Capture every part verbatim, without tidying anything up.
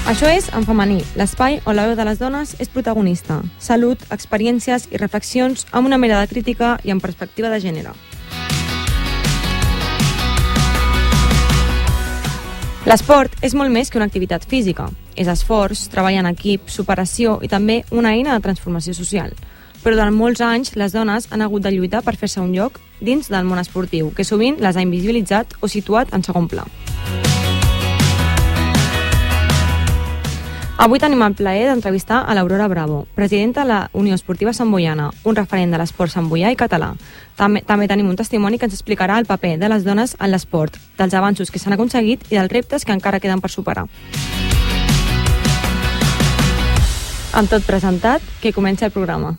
Això és En Femení, l'espai on la veu de les dones és protagonista. Salut, experiències i reflexions amb una mirada crítica i amb perspectiva de gènere. L'esport és molt més que una activitat física. És esforç, treball en equip, superació i també una eina de transformació social. Però durant molts anys les dones han hagut de lluitar per fer-se un lloc dins del món esportiu, que sovint les ha invisibilitzat o situat en segon pla. Avui tenim el plaer d'entrevistar a l'Aurora Bravo, presidenta de la Unió Esportiva Santboiana, un referent de l'esport santboià i català. També, també tenim un testimoni que ens explicarà el paper de les dones en l'esport, dels avanços que s'han aconseguit i dels reptes que encara queden per superar. Amb tot presentat, que comenci el programa.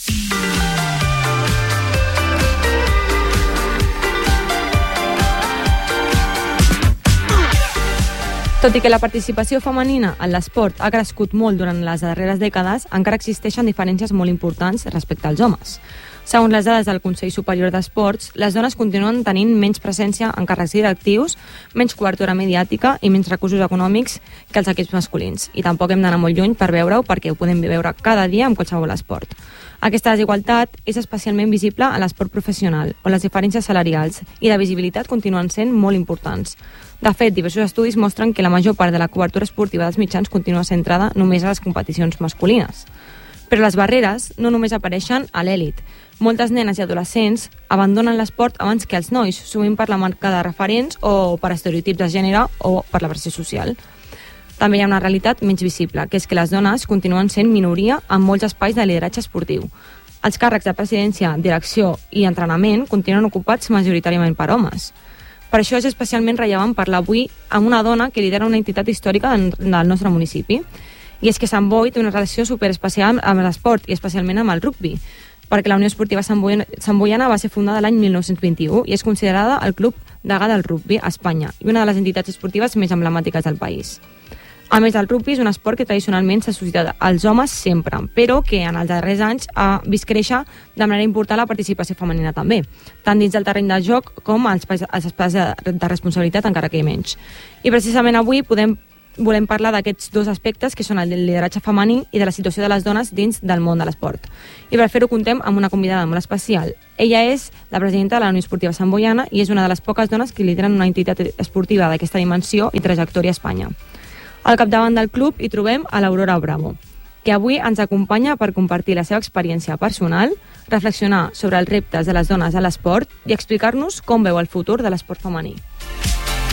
Tot i que la participació femenina en l'esport ha crescut molt durant les darreres dècades, encara existeixen diferències molt importants respecte als homes. Segons les dades del Consell Superior d'Esports, les dones continuen tenint menys presència en càrrecs directius, menys cobertura mediàtica i menys recursos econòmics que els equips masculins. I tampoc hem d'anar molt lluny per veure-ho, perquè ho podem veure cada dia en qualsevol esport. Aquesta desigualtat és especialment visible en l'esport professional, on les diferències salarials i de visibilitat continuen sent molt importants. De fet, diversos estudis mostren que la major part de la cobertura esportiva dels mitjans continua centrada només a les competicions masculines. Però les barreres no només apareixen a l'èlit. Moltes nenes i adolescents abandonen l'esport abans que els nois, sovint per la manca de referents o per estereotips de gènere o per la pressió social. També hi ha una realitat menys visible, que és que les dones continuen sent minoria en molts espais de lideratge esportiu. Els càrrecs de presidència, direcció i entrenament continuen ocupats majoritàriament per homes. Per això és especialment rellevant parlar avui amb una dona que lidera una entitat històrica del nostre municipi. I és que Sant Boi té una relació superespecial amb l'esport i especialment amb el rugbi, perquè la Unió Esportiva Santboiana va ser fundada l'any mil nou-cents vint-i-u i és considerada el club degà del rugbi a Espanya i una de les entitats esportives més emblemàtiques del país. A més, el rugbi és un esport que tradicionalment s'ha associat als homes sempre, però que en els darrers anys ha vist créixer de manera important la participació femenina també, tant dins del terreny de joc com als espais, als espais de, de responsabilitat, encara que hi menys. I precisament avui podem, volem parlar d'aquests dos aspectes, que són el del lideratge femení i de la situació de les dones dins del món de l'esport. I per fer-ho contem amb una convidada molt especial. Ella és la presidenta de la Unió Esportiva Santboiana i és una de les poques dones que lideren una entitat esportiva d'aquesta dimensió i trajectòria a Espanya. Al capdavant del club hi trobem a l'Aurora Bravo, que avui ens acompanya per compartir la seva experiència personal, reflexionar sobre els reptes de les dones a l'esport i explicar-nos com veu el futur de l'esport femení.